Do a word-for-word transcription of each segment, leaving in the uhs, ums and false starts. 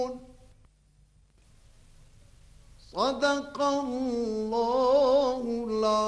صدق الله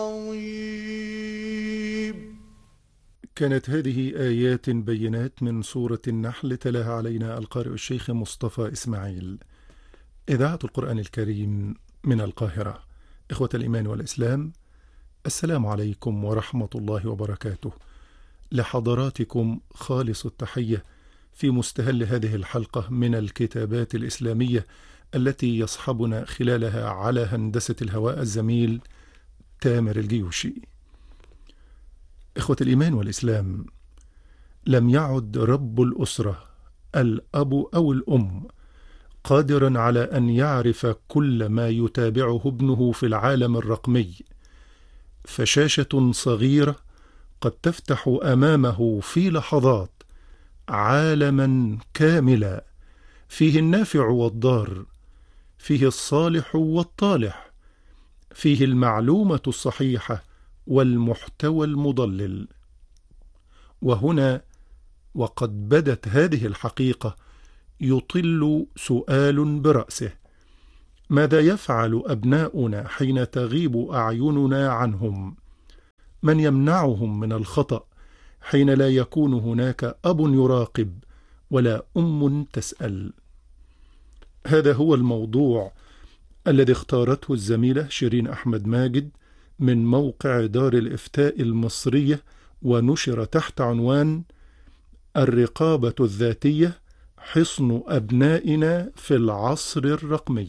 العظيم. كانت هذه آيات بينات من سورة النحل تلاها علينا القارئ الشيخ مصطفى إسماعيل. إذاعة القرآن الكريم من القاهرة. إخوة الإيمان والإسلام، السلام عليكم ورحمة الله وبركاته. لحضراتكم خالص التحية في مستهل هذه الحلقة من الكتابات الإسلامية التي يصحبنا خلالها على هندسة الهواء الزميل تامر الجيوشي. إخوة الإيمان والإسلام، لم يعد رب الأسرة الأب أو الأم قادرا على أن يعرف كل ما يتابعه ابنه في العالم الرقمي، فشاشة صغيرة قد تفتح أمامه في لحظات عالما كاملا فيه النافع والضار، فيه الصالح والطالح، فيه المعلومة الصحيحة والمحتوى المضلل. وهنا وقد بدت هذه الحقيقة يطل سؤال برأسه: ماذا يفعل أبناؤنا حين تغيب أعيننا عنهم؟ من يمنعهم من الخطأ حين لا يكون هناك أب يراقب ولا أم تسأل؟ هذا هو الموضوع الذي اختارته الزميلة شيرين أحمد ماجد من موقع دار الإفتاء المصرية، ونشر تحت عنوان الرقابة الذاتية حصن أبنائنا في العصر الرقمي.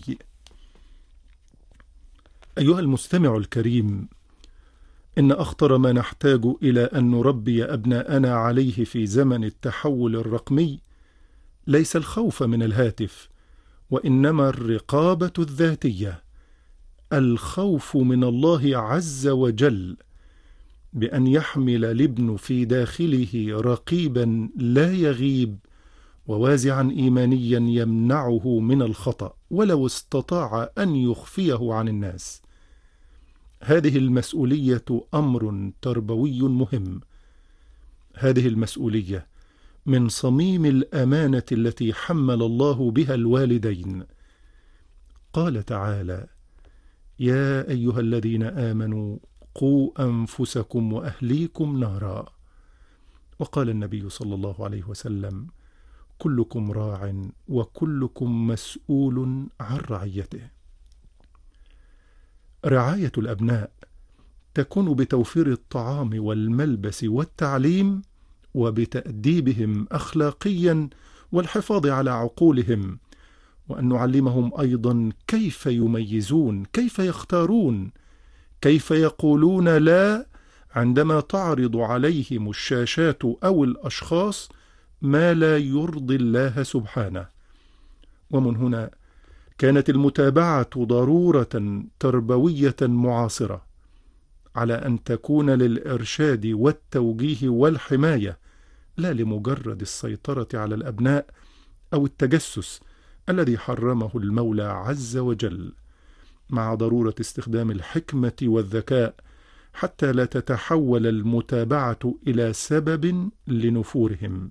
أيها المستمع الكريم، إن أخطر ما نحتاج إلى أن نربي أبناءنا عليه في زمن التحول الرقمي ليس الخوف من الهاتف، وإنما الرقابة الذاتية، الخوف من الله عز وجل بأن يحمل الابن في داخله رقيبا لا يغيب، ووازعا إيمانيا يمنعه من الخطأ ولو استطاع أن يخفيه عن الناس. هذه المسؤولية أمر تربوي مهم. هذه المسؤولية من صميم الأمانة التي حمل الله بها الوالدين. قال تعالى: يا أيها الذين آمنوا قوا أنفسكم وأهليكم نارا. وقال النبي صلى الله عليه وسلم: كلكم راع وكلكم مسؤول عن رعيته. رعاية الأبناء تكون بتوفير الطعام والملبس والتعليم، وبتأديبهم أخلاقيا والحفاظ على عقولهم، وأن نعلمهم أيضا كيف يميزون، كيف يختارون، كيف يقولون لا عندما تعرض عليهم الشاشات أو الأشخاص ما لا يرضي الله سبحانه. ومن هنا كانت المتابعة ضرورة تربوية معاصرة، على أن تكون للإرشاد والتوجيه والحماية، لا لمجرد السيطرة على الأبناء أو التجسس الذي حرمه المولى عز وجل، مع ضرورة استخدام الحكمة والذكاء حتى لا تتحول المتابعة إلى سبب لنفورهم.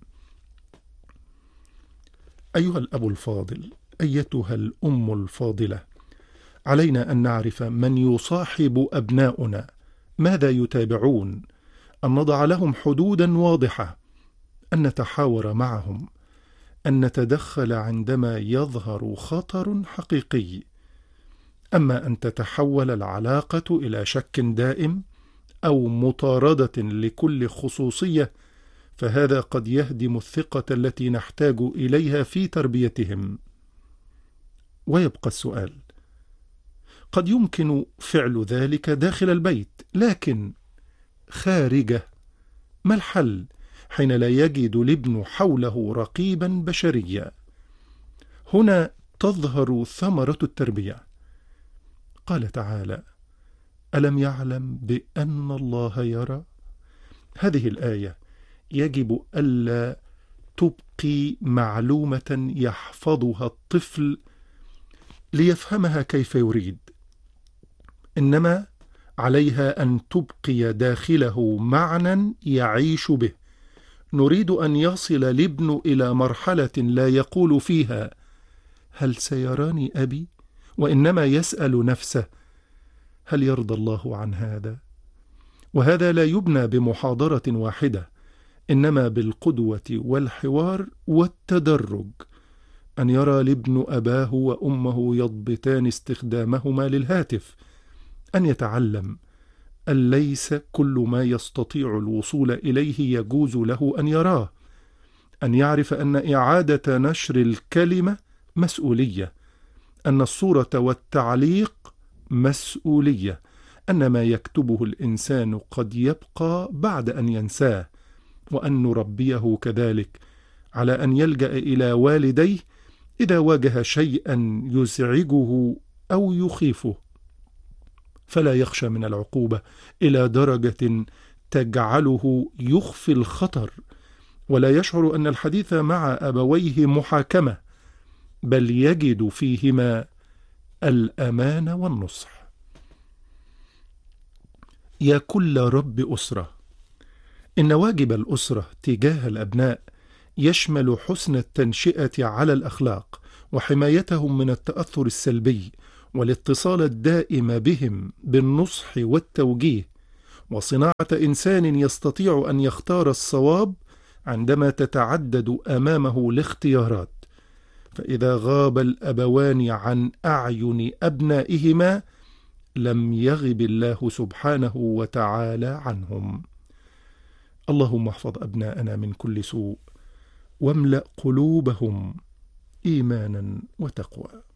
أيها الأب الفاضل، أيتها الأم الفاضلة، علينا أن نعرف من يصاحب أبناؤنا، ماذا يتابعون، أن نضع لهم حدودا واضحة، أن نتحاور معهم، أن نتدخل عندما يظهر خطر حقيقي. أما أن تتحول العلاقة إلى شك دائم أو مطاردة لكل خصوصية، فهذا قد يهدم الثقة التي نحتاج إليها في تربيتهم. ويبقى السؤال: قد يمكن فعل ذلك داخل البيت، لكن خارجه ما الحل حين لا يجد الابن حوله رقيبا بشريا؟ هنا تظهر ثمرة التربية. قال تعالى: ألم يعلم بأن الله يرى؟ هذه الآية يجب ألا تبقي معلومة يحفظها الطفل ليفهمها كيف يريد، إنما عليها أن تبقي داخله معنى يعيش به. نريد أن يصل الابن إلى مرحلة لا يقول فيها هل سيراني أبي؟ وإنما يسأل نفسه: هل يرضى الله عن هذا؟ وهذا لا يبنى بمحاضرة واحدة، إنما بالقدوة والحوار والتدرج، أن يرى الابن أباه وأمه يضبطان استخدامهما للهاتف، أن يتعلم أن ليس كل ما يستطيع الوصول إليه يجوز له أن يراه، أن يعرف أن إعادة نشر الكلمة مسؤولية، أن الصورة والتعليق مسؤولية، أن ما يكتبه الإنسان قد يبقى بعد أن ينساه، وأن نربيه كذلك على أن يلجأ إلى والديه إذا واجه شيئا يزعجه أو يخيفه، فلا يخشى من العقوبة إلى درجة تجعله يخفي الخطر، ولا يشعر أن الحديث مع أبويه محاكمة، بل يجد فيهما الأمان والنصح. يا كل رب أسرة، إن واجب الأسرة تجاه الأبناء يشمل حسن التنشئة على الأخلاق، وحمايتهم من التأثر السلبي، والاتصال الدائم بهم بالنصح والتوجيه، وصناعة إنسان يستطيع أن يختار الصواب عندما تتعدد أمامه الاختيارات. فإذا غاب الأبوان عن أعين أبنائهما لم يغب الله سبحانه وتعالى عنهم. اللهم احفظ أبناءنا من كل سوء، واملأ قلوبهم إيمانا وتقوى.